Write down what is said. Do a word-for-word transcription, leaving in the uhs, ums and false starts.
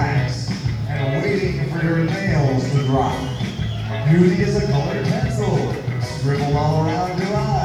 wax and waiting for your nails to drop. Beauty is a colored pencil, scribbled all around your eyes.